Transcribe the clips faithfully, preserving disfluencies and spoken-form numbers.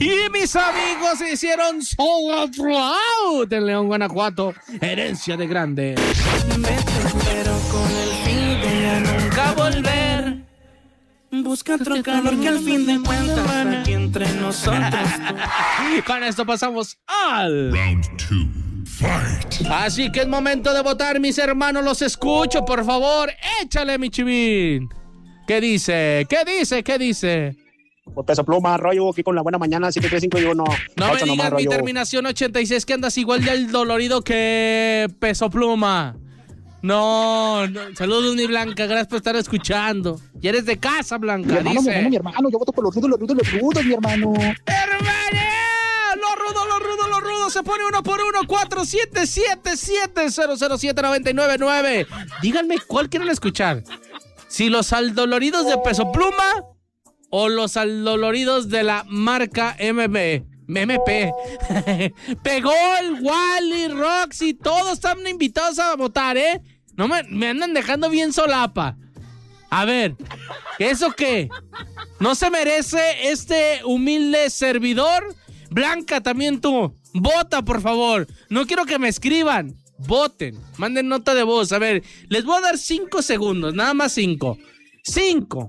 Y mis amigos se hicieron sold out en León, Guanajuato. Herencia de grande. Pero con el fin de ya nunca volver. Busca otro calor que al fin de cuentas aquí entre nosotros. Con esto pasamos al Round two. Fight. Así que es momento de votar, mis hermanos. Los escucho, por favor. Échale, mi chivín. ¿Qué dice? ¿Qué dice? ¿Qué dice? Pues Peso Pluma, Rollo, aquí con la buena mañana, siete tres cinco y uno. No me digas mi terminación ochenta y seis, que andas igual de dolorido que Peso Pluma. No, no. Saludos, mi Blanca, gracias por estar escuchando. Y eres de casa, Blanca, Mi hermano, dice. mi hermano, mi hermano, yo voto por los rudos, los rudos, los rudos, mi hermano. ¡Hermano! Los rudos, los rudos, los rudos. Se pone uno por uno. cuatro siete siete siete cero cero siete nueve nueve nueve. Díganme cuál quieren escuchar. Si los aldoloridos de Peso Pluma o los aldoloridos de la marca M B. M P. Pegó el Wally, Roxy, todos están invitados a votar, ¿eh? No me, me andan dejando bien solapa. A ver, ¿eso qué? ¿No se merece este humilde servidor? Blanca, también tú. Vota, por favor. No quiero que me escriban. Voten. Manden nota de voz. A ver, les voy a dar cinco segundos. Nada más cinco. Cinco.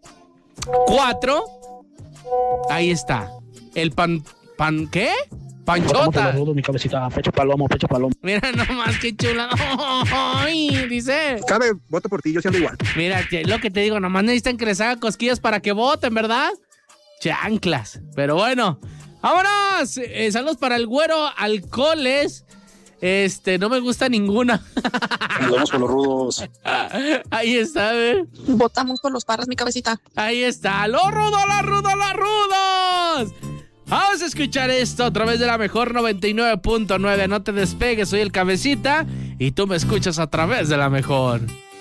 Cuatro. Ahí está. El pan... ¿Pan qué? Panchota. Rudos, mi cabecita, pecho palomo, pecho palomo. Mira nomás qué chula. Ay, dice. Cabe, voto por ti, yo siendo igual. Mira, que lo que te digo, nomás necesitan que les haga cosquillas para que voten, ¿verdad? Chanclas. Pero bueno, vámonos. Eh, saludos para el güero alcoholes. Este, no me gusta ninguna. Nos vamos por los rudos. Ahí está, ¿eh? Votamos por los Parras, mi cabecita. Ahí está. Los rudos, los rudos, los rudos. Vamos a escuchar esto a través de la mejor noventa y nueve punto nueve. No te despegues, soy el Cabecita y tú me escuchas a través de la mejor.